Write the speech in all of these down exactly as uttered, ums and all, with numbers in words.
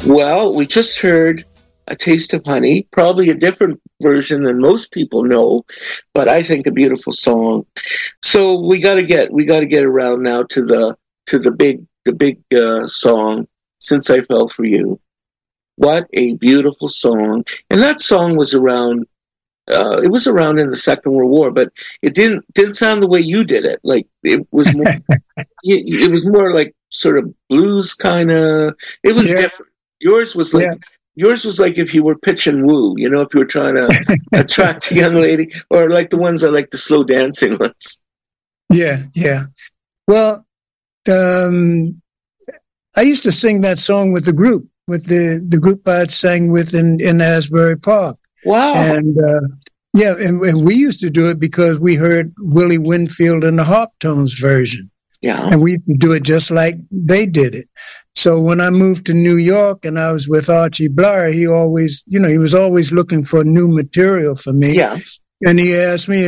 Well, we just heard A Taste of Honey, probably a different version than most people know, but I think a beautiful song. So we got to get we got to get around now to the to the big the big uh, song, Since I Fell for You. What a beautiful song. And that song was around uh, it was around in the Second World War, but it didn't didn't sound the way you did it. Like it was more it, it was more like sort of blues kind of. It was yeah. different. Yours was like yeah. yours was like if you were pitch and woo, you know, if you were trying to attract a young lady, or like the ones I like, the slow dancing ones. Yeah, yeah. Well, um, I used to sing that song with the group, with the, the group I sang with in, in Asbury Park. Wow. And uh, yeah, and, and we used to do it because we heard Willie Winfield and the Harp Tones version. Yeah. And we used to do it just like they did it. So when I moved to New York and I was with Archie Blyer, he always, you know, he was always looking for new material for me. Yeah. And he asked me,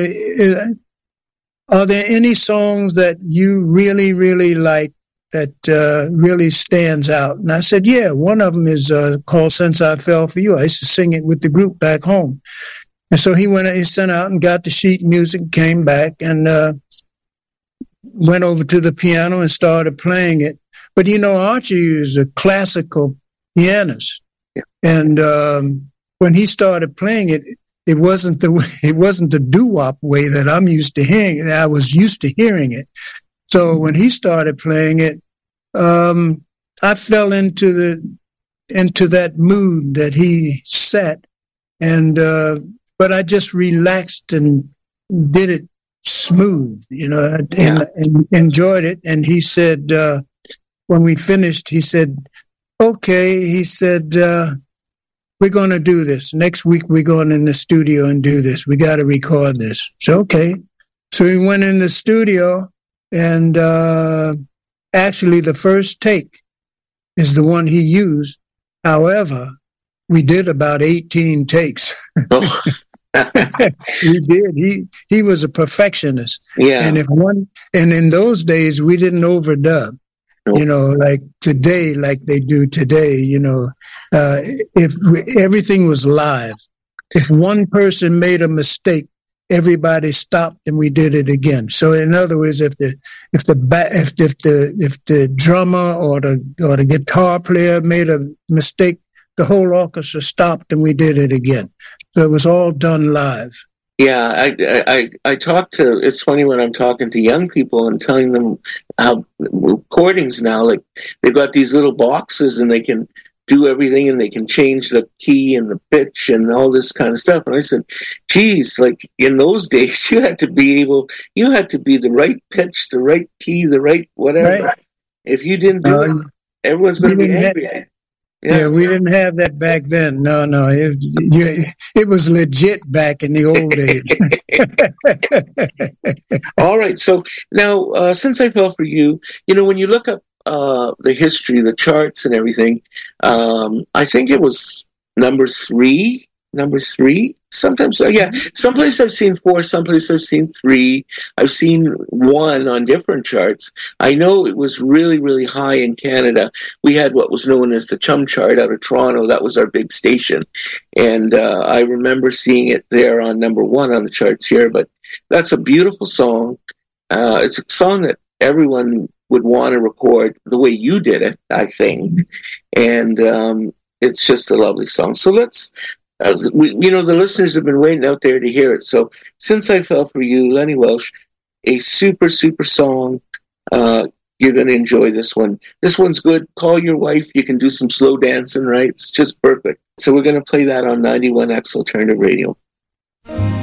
are there any songs that you really, really like that uh, really stands out? And I said, yeah, one of them is uh, called Since I Fell for You. I used to sing it with the group back home. And so he went, he sent out and got the sheet music, came back and, uh, went over to the piano and started playing it. But, you know, Archie is a classical pianist. Yeah. And um, when he started playing it, it wasn't the it wasn't the doo-wop way that I'm used to hearing it. I was used to hearing it. So when he started playing it, um, I fell into the into that mood that he set. And uh, but I just relaxed and did it smooth, you know, and, yeah. and enjoyed it. And he said, uh, when we finished, he said, okay, he said, uh, we're going to do this. Next week, we're going in the studio and do this. We got to record this. So, okay. So we went in the studio and, uh, actually the first take is the one he used. However, we did about eighteen takes. Oh. He did. He he was a perfectionist. Yeah. And if one and in those days we didn't overdub. Nope. You know, like today, like they do today. You know, uh, if we, everything was live, if one person made a mistake, everybody stopped and we did it again. So in other words, if the if the ba- if if the if the drummer or the or the guitar player made a mistake, the whole orchestra stopped and we did it again. So it was all done live. Yeah, I, I, I talk to, it's funny when I'm talking to young people and telling them how recordings now, like they've got these little boxes and they can do everything and they can change the key and the pitch and all this kind of stuff. And I said, geez, like in those days you had to be able, you had to be the right pitch, the right key, the right whatever. Right. If you didn't do um, it, everyone's going to be angry at you. Yeah. yeah, we didn't have that back then. No, no, it, you, it was legit back in the old days. All right, so now, uh, Since I Fell for You, you know, when you look up uh, the history, the charts and everything, um, I think it was number three, number three. Sometimes, uh, yeah, someplace I've seen four, someplace I've seen three. I've seen one on different charts. I know it was really, really high in Canada. We had what was known as the Chum Chart out of Toronto. That was our big station. And uh, I remember seeing it there on number one on the charts here. But that's a beautiful song. Uh, it's a song that everyone would want to record the way you did it, I think. And um, it's just a lovely song. So let's... Uh, we, you know, the listeners have been waiting out there to hear it. So, Since I Fell for You, Lenny Welsh, a super, super song. Uh, you're going to enjoy this one. This one's good. Call your wife. You can do some slow dancing, right? It's just perfect. So we're going to play that on ninety-one X Alternative Radio.